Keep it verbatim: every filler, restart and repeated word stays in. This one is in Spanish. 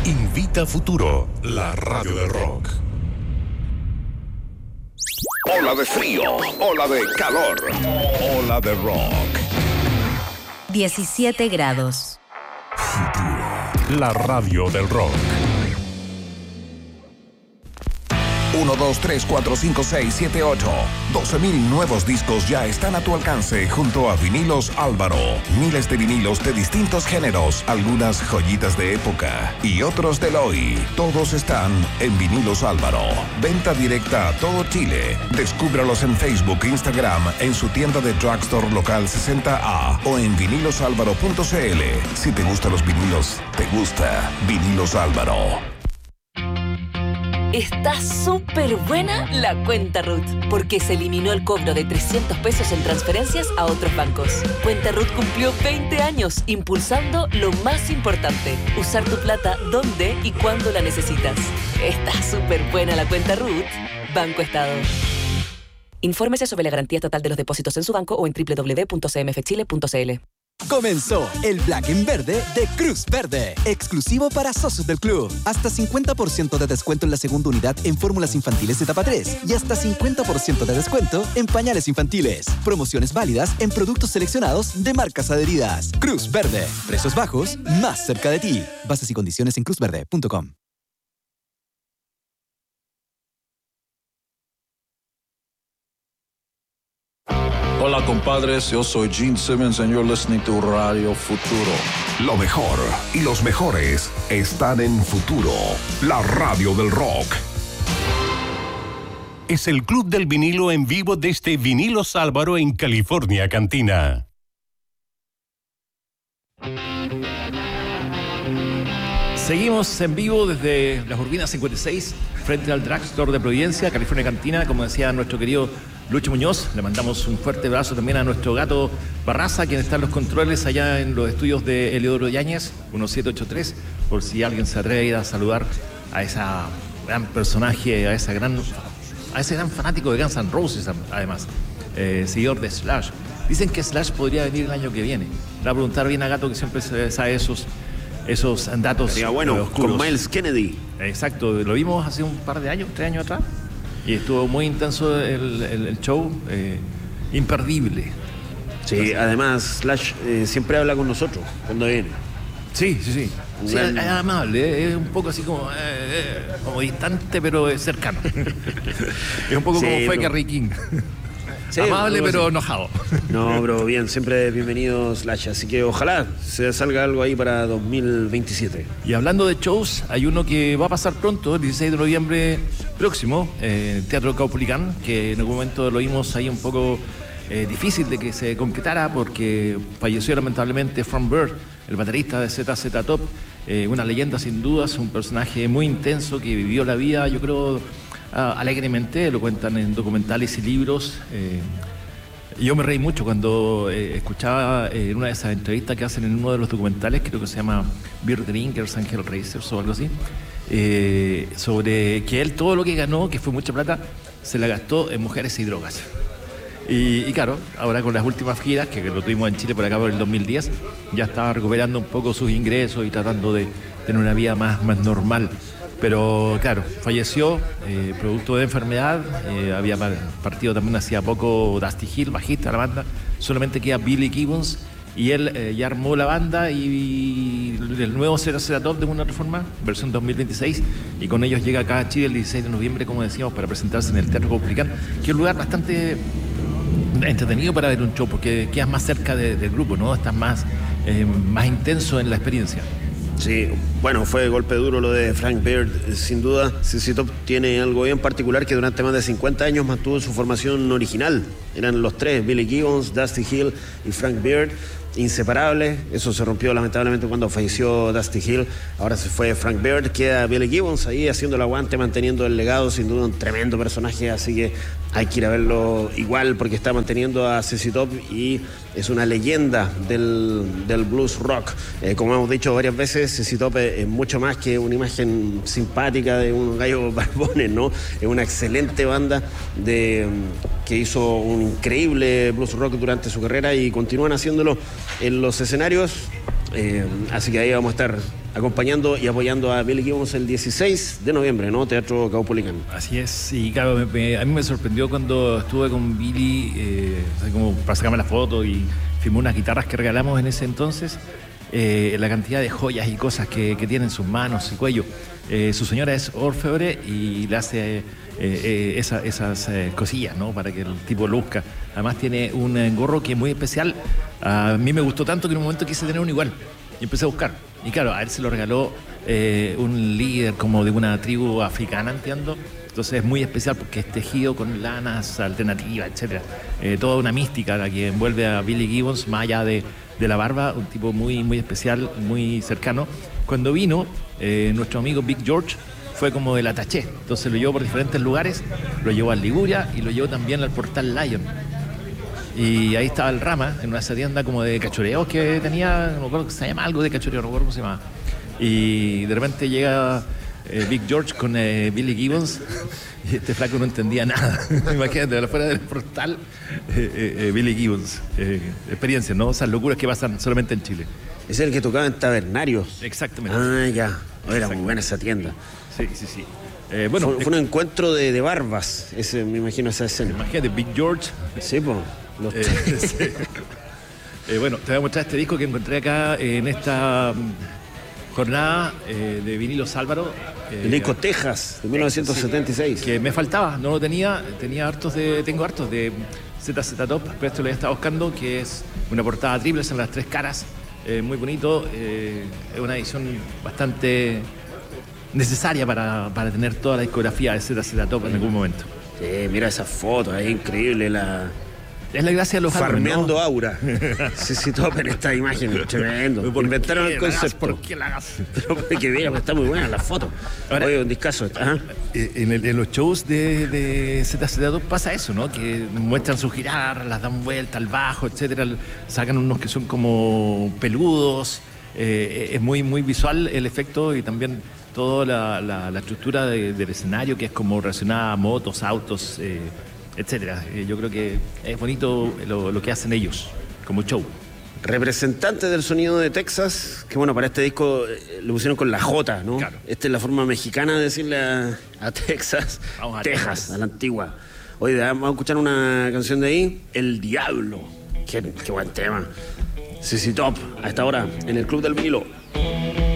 Invita Futuro, la radio del rock. Ola de frío, ola de calor, ola de rock. diecisiete grados. Futuro, la radio del rock. uno, dos, tres, cuatro, cinco, seis, siete, ocho. doce mil nuevos discos ya están a tu alcance junto a Vinilos Álvaro. Miles de vinilos de distintos géneros, algunas joyitas de época y otros del hoy. Todos están en Vinilos Álvaro. Venta directa a todo Chile. Descúbralos en Facebook e Instagram, en su tienda de Drugstore Local sesenta A o en vinilos álvaro punto c l. Si te gustan los vinilos, te gusta Vinilos Álvaro. Está súper buena la cuenta Ruth, porque se eliminó el cobro de trescientos pesos en transferencias a otros bancos. Cuenta Ruth cumplió veinte años impulsando lo más importante, usar tu plata donde y cuando la necesitas. Está súper buena la cuenta Ruth. Banco Estado. Infórmese sobre la garantía estatal de los depósitos en su banco o en doble u doble u doble u punto c m f chile punto c l. Comenzó el Black en Verde de Cruz Verde, exclusivo para socios del club. Hasta cincuenta por ciento de descuento en la segunda unidad en fórmulas infantiles de etapa tres y hasta cincuenta por ciento de descuento en pañales infantiles. Promociones válidas en productos seleccionados de marcas adheridas. Cruz Verde, precios bajos, más cerca de ti. Bases y condiciones en cruz verde punto com. Hola compadres, yo soy Gene Simmons and you're listening to Radio Futuro. Lo mejor y los mejores están en Futuro, la radio del rock. Es el Club del Vinilo en vivo desde Vinilos Álvaro en California Cantina. Seguimos en vivo desde las Urbinas cincuenta y seis, frente al Drugstore de Providencia, California Cantina. Como decía nuestro querido Lucho Muñoz, le mandamos un fuerte abrazo también a nuestro gato Barraza, quien está en los controles allá en los estudios de Eliodoro Yáñez, diecisiete ochenta y tres, por si alguien se atreve a ir a saludar a ese gran personaje, a, esa gran, a ese gran fanático de Guns N' Roses, además, eh, seguidor de Slash. Dicen que Slash podría venir el año que viene. Le voy a preguntar bien a Gato, que siempre sabe esos... esos datos. Sería bueno, oscuros. Con Miles Kennedy. Exacto, lo vimos hace un par de años, tres años atrás, y estuvo muy intenso el, el, el show, eh, imperdible. Sí, entonces, además Slash eh, siempre habla con nosotros cuando viene. Sí, sí, sí. sí es, es amable, es un poco así como, eh, eh, como distante, pero es cercano. Es un poco sí, como fue Kerry King. Sí, amable, pero así. Enojado. No, pero bien, siempre bienvenido Slash. Así que ojalá se salga algo ahí para dos mil veintisiete. Y hablando de shows, hay uno que va a pasar pronto, el dieciséis de noviembre próximo, en eh, Teatro Caupolicán, que en algún momento lo vimos ahí un poco eh, difícil de que se concretara porque falleció lamentablemente Frank Bird, el baterista de Z Z Top, eh, una leyenda sin dudas, un personaje muy intenso que vivió la vida, yo creo... Uh, alegremente, lo cuentan en documentales y libros. Eh, yo me reí mucho cuando eh, escuchaba eh, en una de esas entrevistas que hacen en uno de los documentales, creo que se llama Beer Drinkers and Hellraisers o algo así, eh, sobre que él todo lo que ganó, que fue mucha plata, se la gastó en mujeres y drogas. Y, y claro, ahora con las últimas giras, que, que lo tuvimos en Chile por acá por el dos mil diez, ya estaba recuperando un poco sus ingresos y tratando de tener una vida más, más normal. Pero claro, falleció eh, producto de enfermedad, eh, había partido también hacía poco Dusty Hill, bajista de la banda, solamente queda Billy Gibbons y él eh, ya armó la banda y, y el nuevo Z Z Top de una otra forma, versión dos mil veintiséis, y con ellos llega acá a Chile el dieciséis de noviembre, como decíamos, para presentarse en el Teatro Caupolicán, que es un lugar bastante entretenido para ver un show, porque quedas más cerca de, del grupo, ¿no? Estás más, eh, más intenso en la experiencia. Sí, bueno, fue golpe duro lo de Frank Beard, sin duda. Z Z Top tiene algo bien particular, que durante más de cincuenta años mantuvo su formación original. Eran los tres, Billy Gibbons, Dusty Hill y Frank Beard, inseparables. Eso se rompió lamentablemente cuando falleció Dusty Hill. Ahora se fue Frank Beard, queda Billy Gibbons ahí haciendo el aguante, manteniendo el legado, sin duda un tremendo personaje, así que hay que ir a verlo igual porque está manteniendo a Z Z Top y es una leyenda del, del blues rock. Eh, como hemos dicho varias veces, Z Z Top es, es mucho más que una imagen simpática de un gallo barbones, ¿no? Es una excelente banda de, que hizo un increíble blues rock durante su carrera y continúan haciéndolo en los escenarios. Eh, así que ahí vamos a estar acompañando y apoyando a Billy Gibbons el dieciséis de noviembre, ¿no? Teatro Caupolicán. Así es, y claro, me, me, a mí me sorprendió cuando estuve con Billy, eh, como para sacarme la foto y firmó unas guitarras que regalamos en ese entonces, eh, la cantidad de joyas y cosas que, que tiene en sus manos y cuello. Eh, su señora es orfebre y le hace... Eh, eh, esa, esas eh, cosillas, ¿no? Para que el tipo luzca. Además tiene un eh, gorro que es muy especial. A mí me gustó tanto que en un momento quise tener uno igual y empecé a buscar. Y claro, a él se lo regaló eh, un líder como de una tribu africana, entiendo. Entonces es muy especial porque es tejido con lanas alternativas, etcétera. Eh, toda una mística la que envuelve a Billy Gibbons, más allá de, de la barba, un tipo muy, muy especial, muy cercano. Cuando vino, eh, nuestro amigo Big George fue como de la taché, entonces lo llevó por diferentes lugares, lo llevó a Liguria y lo llevó también al Portal Lion. Y ahí estaba el Rama, en una tienda como de cachureos que tenía, no me acuerdo que se llama algo de cachureo, no me acuerdo cómo se llama. Y de repente llega eh, Big George con eh, Billy Gibbons y este flaco no entendía nada. Imagínate, afuera del portal, eh, eh, eh, Billy Gibbons. Eh, experiencias, ¿no? Esas locuras que pasan solamente en Chile. Es el que tocaba en Tabernarios. Exactamente. Ah, ya. Oh, era muy buena esa tienda. Sí, sí, sí. Eh, bueno, fue, fue un encuentro de, de barbas, ese, me imagino esa escena. Imagínate, Big George. Sí, pues. Los eh, sí. eh, bueno, te voy a mostrar este disco que encontré acá en esta jornada eh, de Vinilos Álvaro. Eh, el disco Texas, de mil novecientos setenta y seis. Sí, que me faltaba, no lo tenía, tenía hartos de, tengo hartos de Z Z Top, pero esto lo estaba buscando, que es una portada triple, son las tres caras, eh, muy bonito, eh, es una edición bastante necesaria para, para tener toda la discografía de Z Z Top en algún momento. Sí, mira esas fotos, es increíble la... Es la gracia de los Farmeando, ¿no? álbumes, Aura. Sí, sí, top en esta imagen, tremendo. Inventaron el concepto. ¿Por qué la hagas? Pero que mira, está muy buena la foto. Ahora, oye, un discazo. Ajá. En, el, en los shows de, de Z Z Top pasa eso, ¿no? Que muestran sus guitarras, las dan vuelta al bajo, etcétera. Sacan unos que son como peludos. Eh, es muy, muy visual el efecto y también toda la, la, la estructura de, del escenario, que es como relacionada a motos, autos, eh, etcétera. Eh, yo creo que es bonito lo, lo que hacen ellos como show. Representante del sonido de Texas, que bueno, para este disco eh, lo pusieron con la J, ¿no? Claro. Esta es la forma mexicana de decirle a, a Texas, a Texas, Texas, a la antigua. Oye, vamos a escuchar una canción de ahí, El Diablo. Qué, qué buen tema. Z Z Top, a esta hora, en el Club del Vinilo.